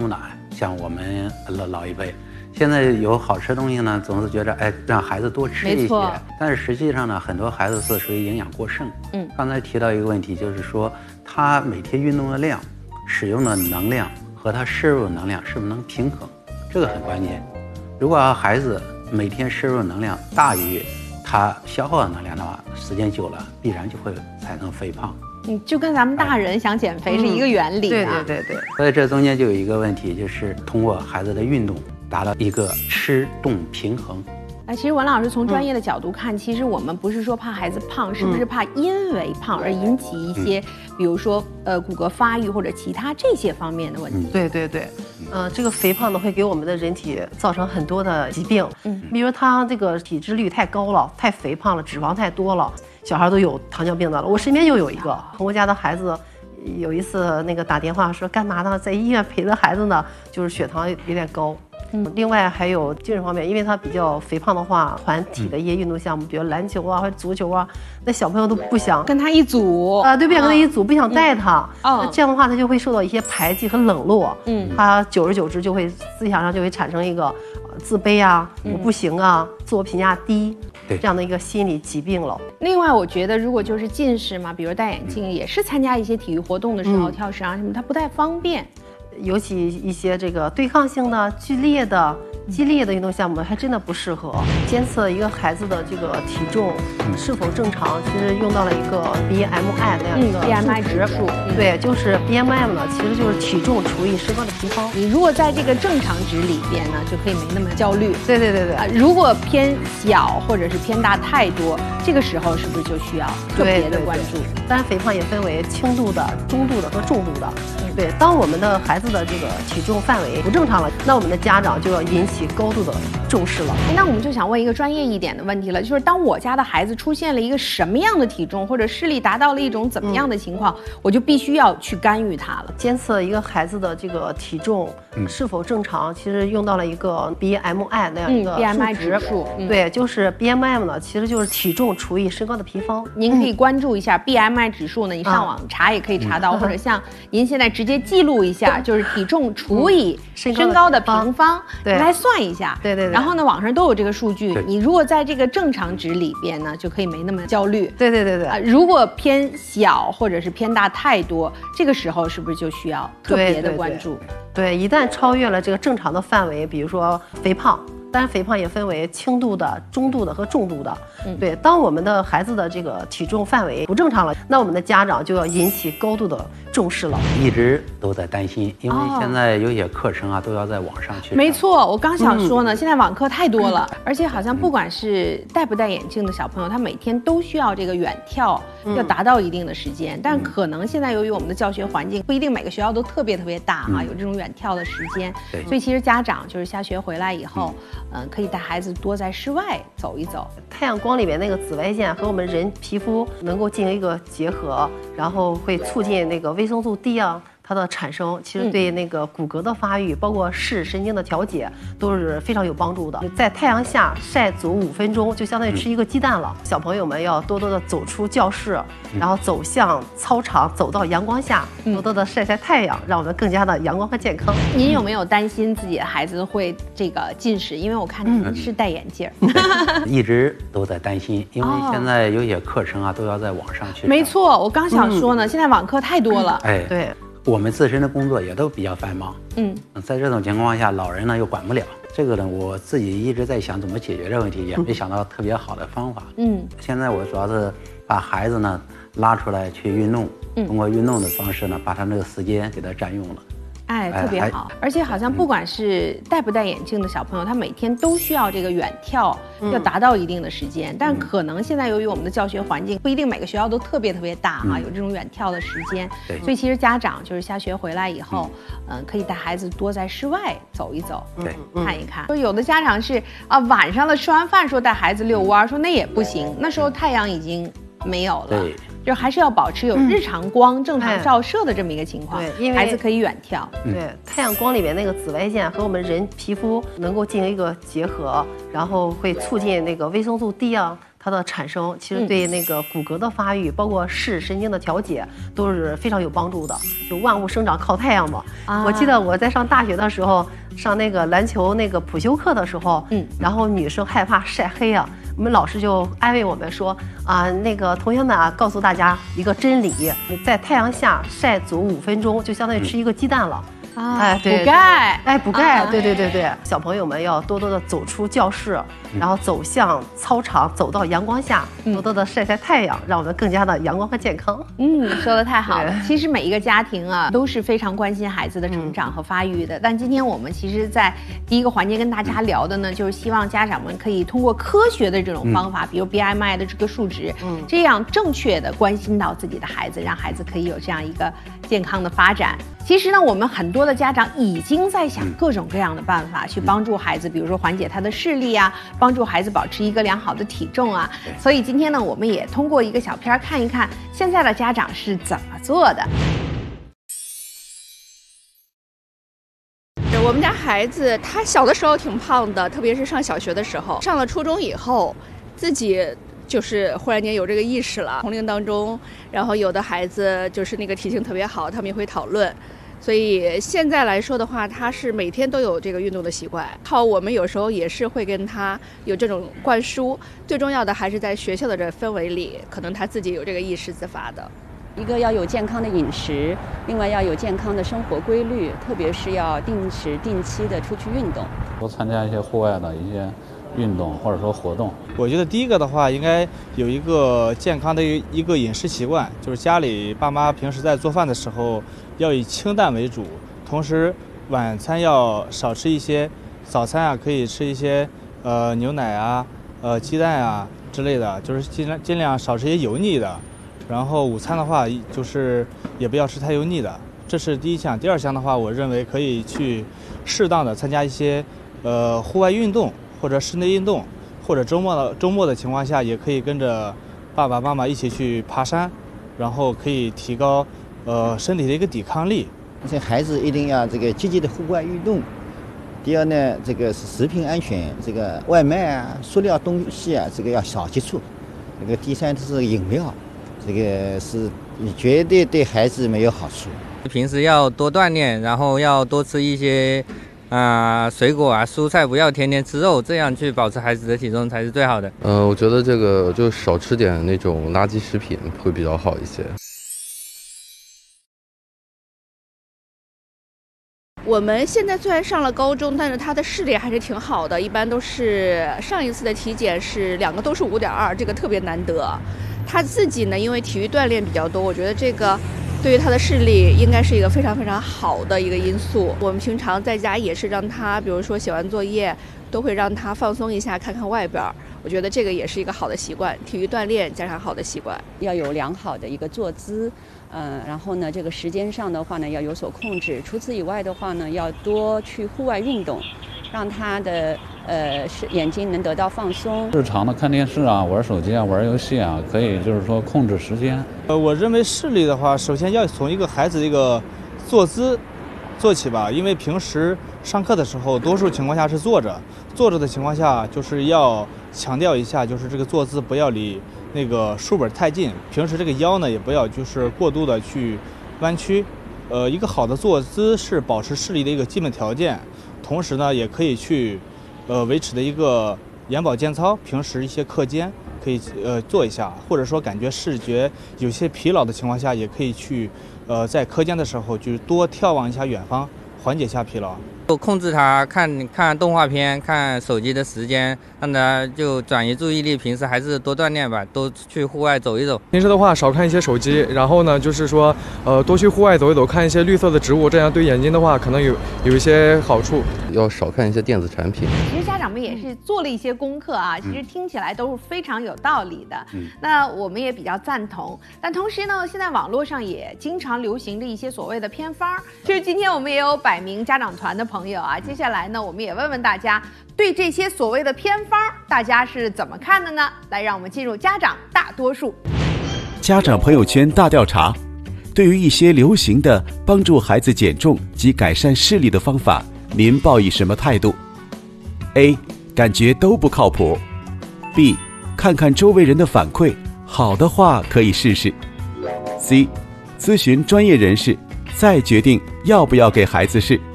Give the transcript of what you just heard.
奶，像我们老一辈。现在有好吃的东西呢，总是觉得让孩子多吃一些，但是实际上呢，很多孩子是属于营养过剩。刚才提到一个问题，就是说他每天运动的量、使用的能量和他摄入的能量是不是能平衡，这个很关键。如果孩子每天摄入能量大于他消耗的能量的话，时间久了必然就会产生肥胖。 就跟咱们大人想减肥是一个原理啊。 对。 所以这中间就有一个问题，就是通过孩子的运动达到一个吃动平衡。 其实文老师从专业的角度看，其实我们不是说怕孩子胖，是不是怕因为胖而引起一些，比如说骨骼发育或者其他这些方面的问题？ 对，这个肥胖呢会给我们的人体造成很多的疾病，比如他这个体脂率太高了，太肥胖了，脂肪太多了，小孩都有糖尿病的了。我身边就有一个朋友家的孩子。有一次那个打电话说干嘛呢，在医院陪着孩子呢，就是血糖有点高。另外还有精神方面，因为他比较肥胖的话，团体的一些运动项目，比如篮球啊或者足球啊，那小朋友都不想跟他一组对，不想跟他一组，不想带他。那这样的话，他就会受到一些排挤和冷落。他久而久之就会思想上就会产生一个自卑啊，我不行啊，自我评价低。这样的一个心理疾病了。 另外，我觉得如果就是近视嘛，比如戴眼镜，也是参加一些体育活动的时候，跳绳啊什么，它不太方便。 尤其一些这个对抗性的、激烈的运动项目，还真的不适合。监测一个孩子的这个体重是否正常，其实用到了一个 BMI 那样一个 BMI 指数。 对，就是 BMI 呢，其实就是体重除以身高的平方。 你如果在这个正常值里边呢，就可以没那么焦虑。 对。 如果偏小或者是偏大太多，这个时候是不是就需要特别的关注？ 当然，肥胖也分为轻度的、中度的和重度的。对，当我们的孩子的这个体重范围不正常了，那我们的家长就要引起高度的重视了。 那我们就想问一个专业一点的问题了，就是当我家的孩子出现了一个什么样的体重，或者视力达到了一种怎么样的情况，我就必须要去干预他了。 监测一个孩子的这个体重是否正常，其实用到了一个 BMI 那样一个 BMI 指数。 对，就是 BMI 呢，其实就是体重除以身高的平方。 您可以关注一下 BMI 指数呢，你上网查也可以查到，或者像您现在直接记录一下，就是体重除以身高的平方，来算一下。 对。 然后呢，网上都有这个数据，你如果在这个正常值里边呢，就可以没那么焦虑。 对。 如果偏小或者是偏大太多，这个时候是不是就需要特别的关注？ 对，一旦超越了这个正常的范围，比如说肥胖。当然，肥胖也分为轻度的、中度的和重度的。对，当我们的孩子的这个体重范围不正常了，那我们的家长就要引起高度的重视了。 一直都在担心，因为现在有些课程啊都要在网上去。 没错，我刚想说呢，现在网课太多了，而且好像不管是戴不戴眼镜的小朋友，他每天都需要这个远眺，要达到一定的时间。但可能现在由于我们的教学环境不一定每个学校都特别大啊，有这种远眺的时间，所以其实家长就是下学回来以后。可以带孩子多在室外走一走。 太阳光里面那个紫外线和我们人皮肤能够进行一个结合，然后会促进那个维生素 D 啊。它的产生其实对那个骨骼的发育，包括视神经的调节都是非常有帮助的。在太阳下晒足5分钟，就相当于吃一个鸡蛋了。小朋友们要多多的走出教室，然后走向操场，走到阳光下，多多的晒晒太阳，让我们更加的阳光和健康。 您有没有担心自己的孩子会这个近视？因为我看您是戴眼镜。 一直都在担心，因为现在有些课程啊都要在网上去。 没错，我刚想说呢，现在网课太多了。 对。 我们自身的工作也都比较繁忙，在这种情况下，老人呢又管不了，这个呢我自己一直在想怎么解决这个问题，也没想到特别好的方法。现在我主要是把孩子呢拉出来去运动，通过运动的方式呢，把他那个时间给他占用了。 特别好，而且好像不管是戴不戴眼镜的小朋友，他每天都需要这个远眺，要达到一定的时间。但可能现在由于我们的教学环境不一定每个学校都特别大啊，有这种远眺的时间，所以其实家长就是下学回来以后，可以带孩子多在室外走一走，看一看。说有的家长是晚上了吃完饭说带孩子遛弯，说那也不行，那时候太阳已经没有了。就还是要保持有日常光正常照射的这么一个情况，因为孩子可以远眺。 对，太阳光里面那个紫外线和我们人皮肤能够进行一个结合，然后会促进那个维生素 D 啊。 它的产生，其实对那个骨骼的发育，包括视神经的调节都是非常有帮助的。就万物生长靠太阳嘛。我记得我在上大学的时候，上那个篮球那个普修课的时候，然后女生害怕晒黑啊，我们老师就安慰我们说那个同学们啊，告诉大家一个真理，在太阳下晒足5分钟，就相当于吃一个鸡蛋了。 补钙， 补钙，对，小朋友们要多多的走出教室，然后走向操场，走到阳光下，多多的晒晒太阳，让我们更加的阳光和健康。 说得太好了。其实每一个家庭啊都是非常关心孩子的成长和发育的，但今天我们其实在第一个环节跟大家聊的呢，就是希望家长们可以通过科学的这种方法，比如 BMI 的这个数值，这样正确的关心到自己的孩子，让孩子可以有这样一个健康的发展。其实呢，我们很多的家长已经在想各种各样的办法去帮助孩子，比如说缓解他的视力啊，帮助孩子保持一个良好的体重啊。所以今天呢，我们也通过一个小片看一看现在的家长是怎么做的。 我们家孩子他小的时候挺胖的，特别是上小学的时候，上了初中以后，自己就是忽然间有这个意识了。同龄当中，然后有的孩子就是那个体型特别好，他们也会讨论。所以现在来说的话，他是每天都有这个运动的习惯。我们有时候也是会跟他有这种灌输。最重要的还是在学校的这氛围里，可能他自己有这个意识自发的。 一个要有健康的饮食，另外要有健康的生活规律，特别是要定时定期的出去运动， 多参加一些户外的一些运动或者说活动。 我觉得第一个的话，应该有一个健康的一个饮食习惯，就是家里爸妈平时在做饭的时候要以清淡为主，同时晚餐要少吃一些，早餐啊可以吃一些牛奶啊、鸡蛋啊之类的，就是尽量少吃一些油腻的。然后午餐的话，就是也不要吃太油腻的，这是第一项。第二项的话，我认为可以去适当的参加一些户外运动或者室内运动，或者周末的情况下，也可以跟着爸爸妈妈一起去爬山，然后可以提高身体的一个抵抗力。 这孩子一定要这个积极的户外运动。第二呢，这个是食品安全，这个外卖啊、塑料东西啊，这个要少接触。这个第三是饮料，这个是绝对对孩子没有好处。 平时要多锻炼，然后要多吃一些水果啊、蔬菜，不要天天吃肉，这样去保持孩子的体重才是最好的。 我觉得这个就少吃点那种垃圾食品会比较好一些。 我们现在虽然上了高中，但是他的视力还是挺好的，一般都是上一次的体检是2个都是5.2，这个特别难得。他自己呢，因为体育锻炼比较多，我觉得这个对于他的视力应该是一个非常非常好的一个因素。我们平常在家也是让他，比如说写完作业，都会让他放松一下，看看外边。我觉得这个也是一个好的习惯，体育锻炼加上好的习惯， 要有良好的一个坐姿。然后呢，这个时间上的话呢要有所控制。除此以外的话呢，要多去户外运动，让他的眼睛能得到放松。 日常的看电视啊、玩手机啊、玩游戏啊，可以就是说控制时间。 我认为视力的话，首先要从一个孩子的一个坐姿做起吧，因为平时上课的时候，多数情况下是坐着的情况下，就是要强调一下，就是这个坐姿不要离那个书本太近，平时这个腰呢也不要就是过度的去弯曲。一个好的坐姿是保持视力的一个基本条件，同时呢也可以去维持的一个眼保健操，平时一些课间可以做一下，或者说感觉视觉有些疲劳的情况下，也可以去在课间的时候就多眺望一下远方，缓解一下疲劳。 控制他看动画片、看手机的时间，让他就转移注意力。平时还是多锻炼吧，多去户外走一走。 平时的话少看一些手机，然后呢就是说多去户外走一走，看一些绿色的植物，这样对眼睛的话可能有一些好处。 要少看一些电子产品。 其实家长们也是做了一些功课啊，其实听起来都是非常有道理的。那我们也比较赞同。但同时呢，现在网络上也经常流行着一些所谓的偏方。就是今天我们也有100名家长团的朋友啊，接下来呢，我们也问问大家，对这些所谓的偏方，大家是怎么看的呢？来，让我们进入家长大多数。 家长朋友圈大调查，对于一些流行的帮助孩子减重及改善视力的方法，您抱以什么态度？ A. 感觉都不靠谱。 B. 看看周围人的反馈，好的话可以试试。C. 咨询专业人士，再决定要不要给孩子试。